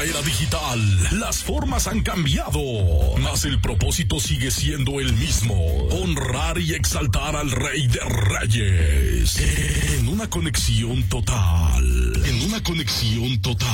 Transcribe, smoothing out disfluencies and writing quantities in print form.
Era digital, las formas han cambiado, mas el propósito sigue siendo el mismo: honrar y exaltar al Rey de Reyes. En una conexión total.